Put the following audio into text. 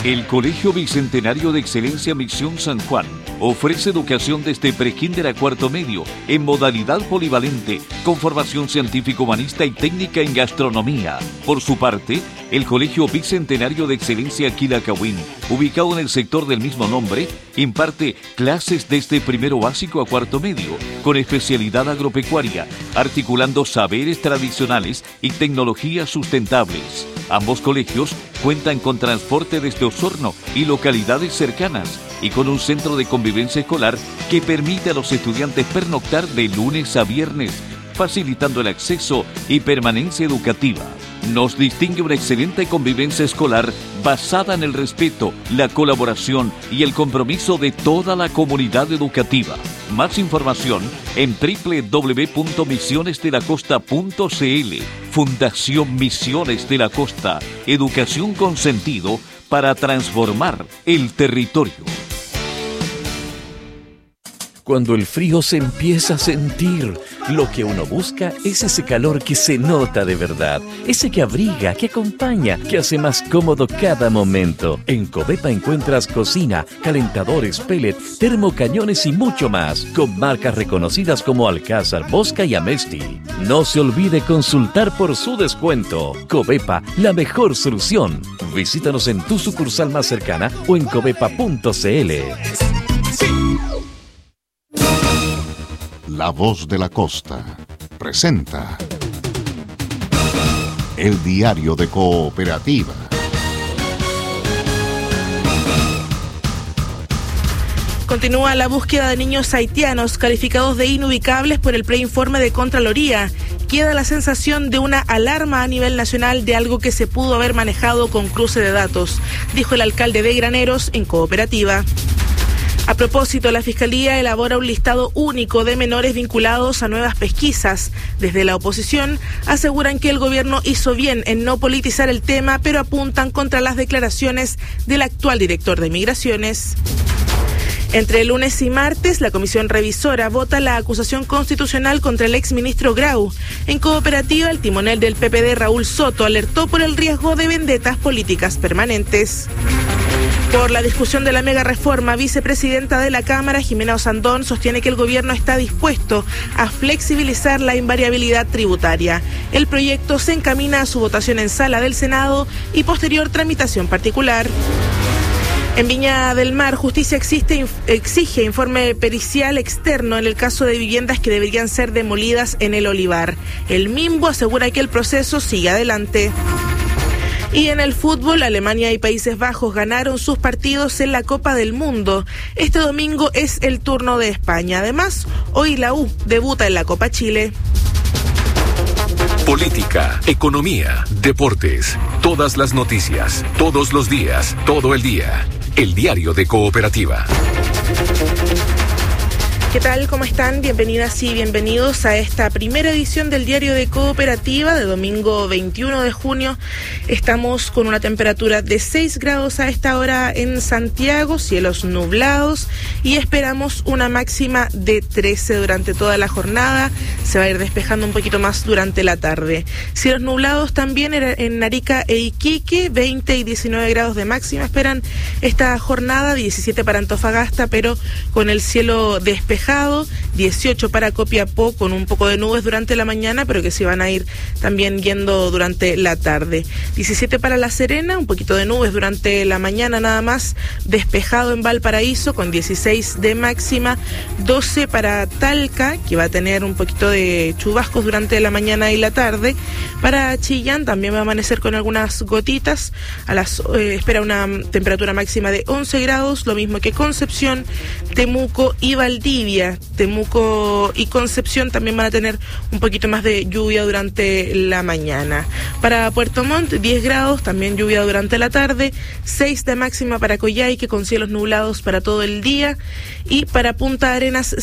El Colegio Bicentenario de Excelencia Misión San Juan ofrece educación desde prekinder a cuarto medio en modalidad polivalente con formación científico-humanista y técnica en gastronomía. Por su parte, el Colegio Bicentenario de Excelencia Quilacawin, ubicado en el sector del mismo nombre, imparte clases desde primero básico a cuarto medio con especialidad agropecuaria, articulando saberes tradicionales y tecnologías sustentables. Ambos colegios cuentan con transporte desde Osorno y localidades cercanas y con un centro de convivencia escolar que permite a los estudiantes pernoctar de lunes a viernes, facilitando el acceso y permanencia educativa. Nos distingue una excelente convivencia escolar basada en el respeto, la colaboración y el compromiso de toda la comunidad educativa. Más información en www.misionesdelacosta.cl. Fundación Misiones de la Costa. Educación con sentido para transformar el territorio. Cuando el frío se empieza a sentir, lo que uno busca es ese calor que se nota de verdad, ese que abriga, que acompaña, que hace más cómodo cada momento. En Covepa encuentras cocina, calentadores, pellet, termocañones y mucho más, con marcas reconocidas como Alcázar, Bosca y Amesti. No se olvide consultar por su descuento. Covepa, la mejor solución. Visítanos en tu sucursal más cercana o en covepa.cl. La Voz de la Costa presenta el diario de Cooperativa. Continúa la búsqueda de niños haitianos calificados de inubicables por el preinforme de Contraloría. Queda la sensación de una alarma a nivel nacional de algo que se pudo haber manejado con cruce de datos, dijo el alcalde de Graneros en Cooperativa. A propósito, la Fiscalía elabora un listado único de menores vinculados a nuevas pesquisas. Desde la oposición aseguran que el gobierno hizo bien en no politizar el tema, pero apuntan contra las declaraciones del actual director de Migraciones. Entre lunes y martes, la Comisión Revisora vota la acusación constitucional contra el exministro Grau. En Cooperativa, el timonel del PPD, Raúl Soto, alertó por el riesgo de vendetas políticas permanentes. Por la discusión de la mega reforma, vicepresidenta de la Cámara, Jimena Osandón, sostiene que el gobierno está dispuesto a flexibilizar la invariabilidad tributaria. El proyecto se encamina a su votación en sala del Senado y posterior tramitación particular. En Viña del Mar, Justicia exige informe pericial externo en el caso de viviendas que deberían ser demolidas en el Olivar. El Mimbo asegura que el proceso sigue adelante. Y en el fútbol, Alemania y Países Bajos ganaron sus partidos en la Copa del Mundo. Este domingo es el turno de España. Además, hoy la U debuta en la Copa Chile. Política, economía, deportes, todas las noticias, todos los días, todo el día. El diario de Cooperativa. ¿Qué tal? ¿Cómo están? Bienvenidas y bienvenidos a esta primera edición del Diario de Cooperativa de domingo 21 de junio. Estamos con una temperatura de 6 grados a esta hora en Santiago, cielos nublados, y esperamos una máxima de 13 durante toda la jornada. Se va a ir despejando un poquito más durante la tarde. Cielos nublados también en Arica e Iquique, 20 y 19 grados de máxima. Esperan esta jornada, 17 para Antofagasta, pero con el cielo despejado. 18 para Copiapó con un poco de nubes durante la mañana, pero que se van a ir también yendo durante la tarde. 17 para La Serena, un poquito de nubes durante la mañana nada más, despejado en Valparaíso con 16 de máxima. 12 para Talca, que va a tener un poquito de chubascos durante la mañana y la tarde. Para Chillán también va a amanecer con algunas gotitas. Espera una temperatura máxima de 11 grados, lo mismo que Concepción, Temuco y Valdivia. Temuco y Concepción también van a tener un poquito más de lluvia durante la mañana. Para Puerto Montt, 10 grados, también lluvia durante la tarde. 6 de máxima para Coyhaique con cielos nublados para todo el día. Y para Punta Arenas,